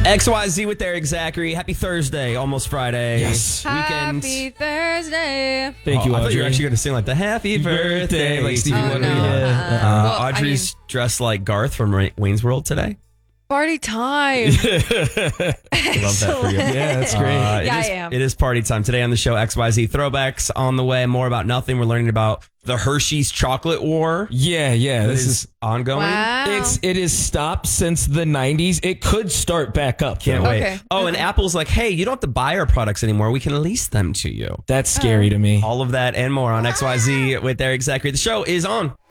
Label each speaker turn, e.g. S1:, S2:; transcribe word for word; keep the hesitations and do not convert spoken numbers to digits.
S1: X Y Z with Eric Zachary. Happy Thursday, almost Friday.
S2: Yes.
S1: Weekend.
S3: Happy Thursday.
S2: Thank you,
S1: Oh, I thought
S2: Audrey.
S1: you were actually going to sing like the Happy Birthday, like Stevie
S3: Oh,
S1: Wonder.
S3: no.
S1: Yeah.
S3: Uh-uh.
S1: Uh,
S3: Well, I
S1: Audrey's dressed like Garth from Ra- Wayne's World today.
S3: Party time.
S1: Love that for you.
S2: Yeah, that's great.
S1: Uh, it
S3: Yeah,
S1: is-
S3: I am.
S1: It is party time. Today on the show, X Y Z Throwbacks on the way. More about nothing. We're learning about the Hershey's chocolate war.
S2: yeah, yeah.
S1: This
S2: This
S1: is
S2: is
S1: ongoing.
S3: Wow.
S2: it's it is stopped since the nineties. It could start back up.
S1: Can't
S2: though.
S1: wait.
S3: Okay.
S1: Oh, and Apple's like, hey, you don't have to buy our products anymore. We can lease them to you.
S2: That's scary to me.
S1: All of that and more on X Y Z with Eric Zachary. The show is on.